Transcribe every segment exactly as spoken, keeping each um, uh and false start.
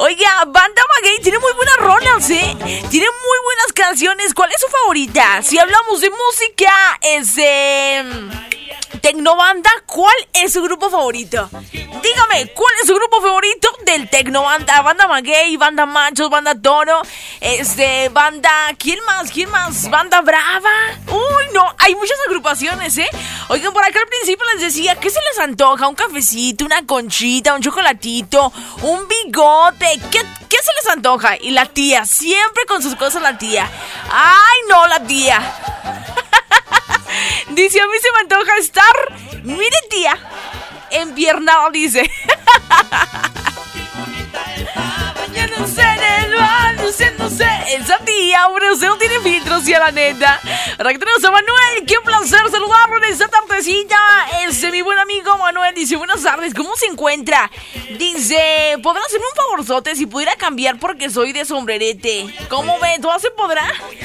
Oiga, Banda Maguey tiene muy buenas rolas, ¿eh? Tiene muy buenas canciones. ¿Cuál es su favorita? Si hablamos de música, es de... Tecnobanda, ¿cuál es su grupo favorito? Dígame, ¿cuál es su grupo favorito del Tecnobanda? Banda Maguey, Banda Machos, Banda Toro, este, Banda... ¿Quién más? ¿Quién más? ¿Banda Brava? Uy, no, hay muchas agrupaciones, ¿eh? Oigan, por acá al principio les decía, ¿qué se les antoja? ¿Un cafecito, una conchita, un chocolatito, un bigote? ¿Qué, qué se les antoja? Y la tía, siempre con sus cosas la tía. ¡Ay, no, la tía! Dice, a mí se me antoja estar, mire tía, empiernado, dice. Bañándose en el mar, luciéndose. Esa tía, hombre, usted no tiene filtros, sí, a la neta. Ahora que tenemos a Manuel, qué placer saludarlo en esta tardecita. Este, mi buen amigo Manuel dice, buenas tardes, ¿cómo se encuentra? Dice, ¿podrá hacerme un favorzote si pudiera cambiar porque soy de sombrerete? ¿Cómo ve? ¿Todo se podrá?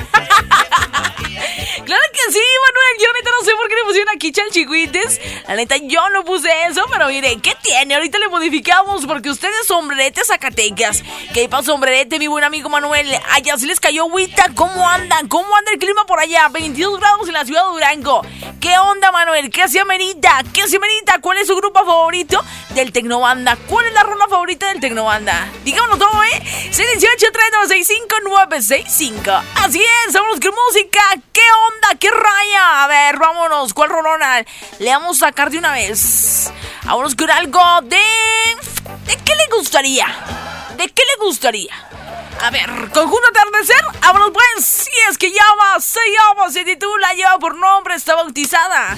Claro que sí, Manuel, yo neta no sé por qué le pusieron aquí chalchihuites. La neta yo no puse eso, pero mire, ¿qué tiene? Ahorita le modificamos porque usted es sombrerete Zacatecas. ¿Qué pasa, sombrerete, mi buen amigo Manuel? Allá sí les cayó agüita, ¿cómo andan? ¿Cómo anda el clima por allá? veintidós grados en la ciudad de Durango. ¿Qué onda, Manuel? ¿Qué se amerita? ¿Qué se amerita? ¿Cuál es su grupo favorito del Tecnobanda? ¿Cuál es la rola favorita del Tecnobanda? Dígamelo todo, ¿eh? seis uno ocho, tres nueve seis cinco, nueve seis cinco. Así es, vámonos con música. ¿Qué onda? ¿Qué raya? A ver, vámonos. ¿Cuál rolona le vamos a sacar de una vez? Vámonos con algo de... ¿De qué le gustaría? ¿De qué le gustaría? A ver, conjunto atardecer. Vámonos pues. Si es que llama, se llama, se titula, lleva por nombre, está bautizada.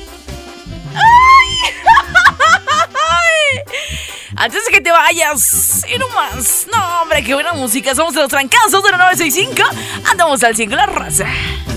¡Ay! Antes de que te vayas, y no más. No, hombre, qué buena música. Somos los trancazos de la nueve seis cinco. Andamos al cien con la raza.